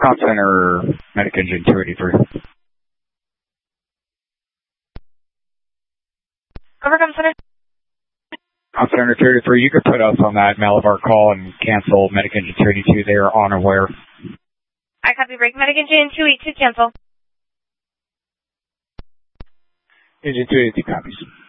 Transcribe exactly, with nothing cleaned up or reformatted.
Comp Center, Medic Engine two eighty-three. Over Comp Center. Comp Center two eighty-three, you could put us on that Malabar call and cancel Medic Engine two eighty-two. They are unaware. I copy break. Medic Engine two eighty-two, cancel. Engine two eighty-two copies.